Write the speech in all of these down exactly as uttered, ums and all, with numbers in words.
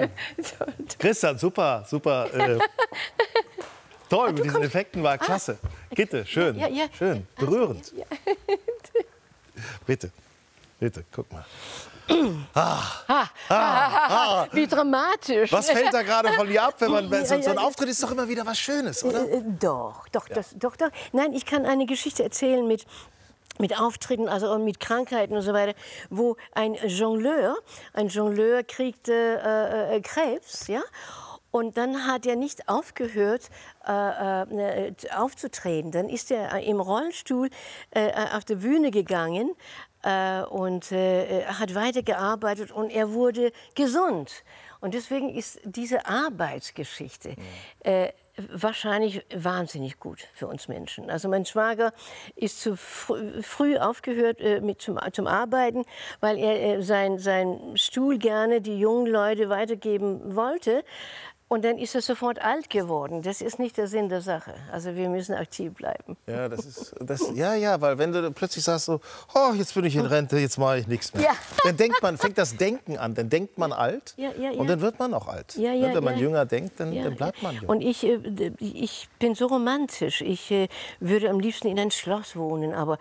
Nein. Christian, super, super. Äh, toll, mit diesen Effekten war klasse. Gitte, schön, ja, ja. schön, berührend. Ja. Bitte, bitte, guck mal. Ah, ah, ah, ah, wie dramatisch. Was fällt da gerade von dir ab, wenn man ja, so, so ein Auftritt ist doch immer wieder was Schönes, oder? Äh, doch, doch, ja. das, doch, doch. Nein, ich kann eine Geschichte erzählen mit mit Auftritten, also und mit Krankheiten und so weiter, wo ein Jongleur, ein Jongleur kriegte äh, äh, Krebs, ja. Und dann hat er nicht aufgehört, äh, äh, aufzutreten. Dann ist er im Rollstuhl äh, auf die Bühne gegangen äh, und äh, hat weitergearbeitet und er wurde gesund. Und deswegen ist diese Arbeitsgeschichte mhm. äh, wahrscheinlich wahnsinnig gut für uns Menschen. Also mein Schwager ist zu fr früh aufgehört äh, mit zum, zum Arbeiten, weil er äh, sein, sein Stuhl gerne die jungen Leute weitergeben wollte. Und dann ist er sofort alt geworden. Das ist nicht der Sinn der Sache. Also wir müssen aktiv bleiben. Ja, das ist, das, ja, ja, weil wenn du plötzlich sagst so, oh, jetzt bin ich in Rente, jetzt mache ich nichts mehr. Ja. Dann denkt man, fängt das Denken an, dann denkt man alt ja, ja, ja. und dann wird man auch alt. Ja, ja, wenn man ja. jünger denkt, dann, ja, dann bleibt man jung. Und ich, ich bin so romantisch. Ich würde am liebsten in ein Schloss wohnen, aber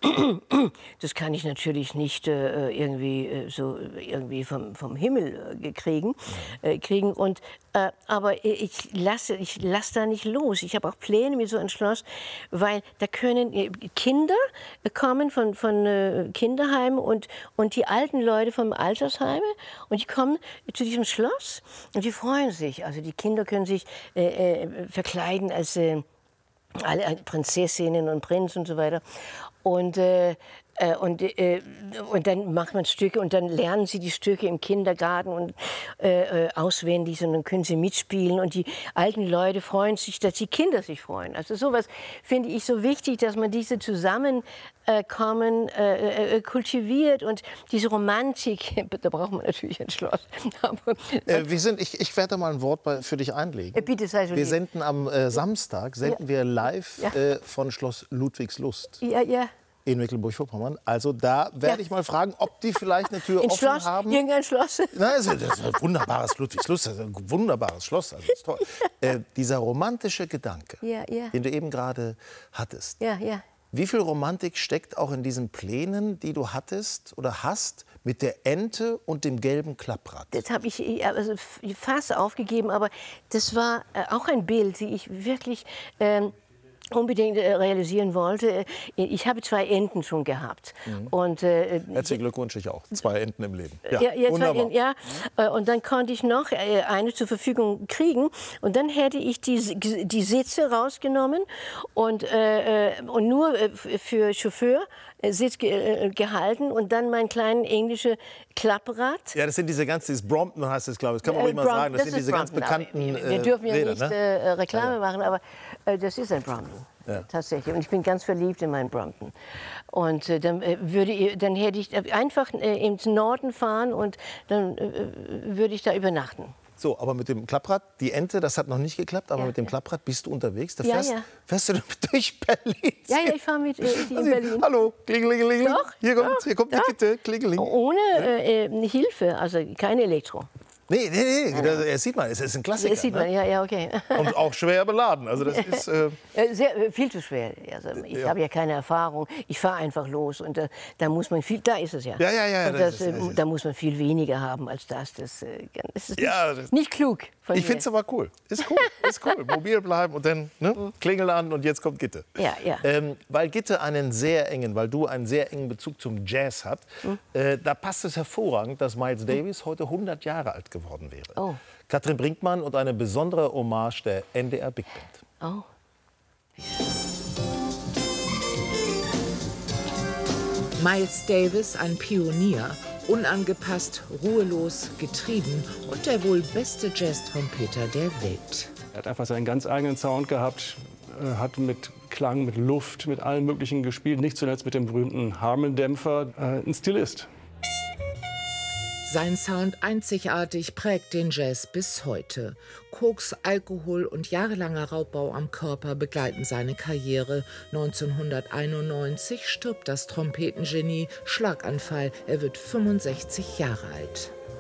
das kann ich natürlich nicht irgendwie so irgendwie vom, vom Himmel kriegen. kriegen. Und Äh, aber ich lasse, ich lasse da nicht los. Ich habe auch Pläne mit so einem Schloss, weil da können Kinder kommen von, von äh, Kinderheimen und, und die alten Leute vom Altersheime und die kommen zu diesem Schloss und die freuen sich. Also die Kinder können sich äh, äh, verkleiden als äh, alle Prinzessinnen und Prinz und so weiter. Und äh, Äh, und, äh, und dann macht man Stücke und dann lernen sie die Stücke im Kindergarten und äh, auswendig und dann können sie mitspielen und die alten Leute freuen sich, dass die Kinder sich freuen. Also sowas finde ich so wichtig, dass man diese Zusammenkommen äh, äh, kultiviert und diese Romantik, da braucht man natürlich ein Schloss. Aber, äh, wir sind, ich, ich werde mal ein Wort bei, für dich einlegen. Äh, bitte sei so wir lieb. senden am äh, Samstag senden ja. wir live ja. äh, von Schloss Ludwigslust. Ja, ja. In Mecklenburg-Vorpommern. Also da werde ja. ich mal fragen, ob die vielleicht eine Tür in offen Schloss, haben. Irgendein Schloss? Nein, das ist ein wunderbares Ludwigslust, das ist ein wunderbares Schloss, also das ist toll. Äh, dieser romantische Gedanke, ja, ja. den du eben gerade hattest. Ja, ja. Wie viel Romantik steckt auch in diesen Plänen, die du hattest oder hast, mit der Ente und dem gelben Klapprad? Das habe ich also fast aufgegeben, aber das war auch ein Bild, die ich wirklich ähm, unbedingt äh, realisieren wollte. Ich habe zwei Enten schon gehabt. Mhm. Und, äh, Herzlichen Glückwunsch, ich auch. Zwei Enten im Leben. Ja, ja, ja, wunderbar. Enten, ja. Und dann konnte ich noch äh, eine zur Verfügung kriegen. Und dann hätte ich die, die Sitze rausgenommen und, äh, und nur für Chauffeur Sitz ge gehalten und dann mein kleines englisches Klapprad. Ja, das sind diese ganz, dieses Brompton heißt das, glaube ich. Das kann man ruhig mal sagen. Das, das sind diese Brompton, ganz bekannten Wir, wir dürfen ja Räder, nicht ne? äh, Reklame ja, ja. machen, aber äh, das ist ein Brompton. Ja. Tatsächlich. Und ich bin ganz verliebt in meinen Brompton. Und äh, dann, äh, würde ich, dann hätte ich einfach äh, ins Norden fahren und dann äh, würde ich da übernachten. So, aber mit dem Klapprad, die Ente, das hat noch nicht geklappt, aber ja, mit dem ja. Klapprad bist du unterwegs. Da ja, fährst, ja. fährst du durch Berlin. Ja, ja, ich fahre mit äh, in also, Berlin. Hallo, klingelingeling. Doch, hier kommt, doch, hier kommt die doch. Gitte, klingeling. Ohne äh, äh, Hilfe, also kein Elektro. Nee, nee, nee, das, das sieht man, es ist ein Klassiker. Das sieht man, ne? ja, ja, okay. Und auch schwer beladen, also das ist... Äh Sehr, viel zu schwer. Also, ich ja. habe ja keine Erfahrung, ich fahre einfach los und äh, da muss man viel, da ist es ja. Ja, ja, ja. Und das, das ist, äh, da muss man viel weniger haben als das. Das, äh, das ist ja, nicht, das, nicht klug von Ich finde es aber cool, ist cool, ist cool. Mobil bleiben und dann ne, Klingel an und jetzt kommt Gitte. Ja, ja. Ähm, weil Gitte einen sehr engen, weil du einen sehr engen Bezug zum Jazz hat, mhm. äh, da passt es hervorragend, dass Miles Davis heute hundert Jahre alt geworden wäre. Oh. Katrin Brinkmann und eine besondere Hommage der N D R Big Band. Oh. Miles Davis, ein Pionier, unangepasst, ruhelos, getrieben und der wohl beste Jazz-Trompeter der Welt. Er hat einfach seinen ganz eigenen Sound gehabt, hat mit Klang, mit Luft, mit allem Möglichen gespielt, nicht zuletzt mit dem berühmten Harmon-Dämpfer, ein Stilist. Sein Sound einzigartig prägt den Jazz bis heute. Koks, Alkohol und jahrelanger Raubbau am Körper begleiten seine Karriere. neunzehnhunderteinundneunzig stirbt das Trompetengenie, Schlaganfall, er wird fünfundsechzig Jahre alt.